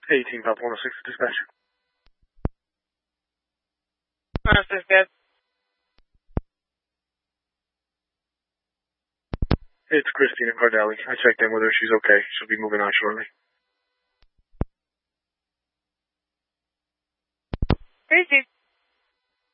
18 Pop 106 dispatch. Good. It's Christina Cardelli. I checked in with her. She's okay. She'll be moving on shortly. Crazy.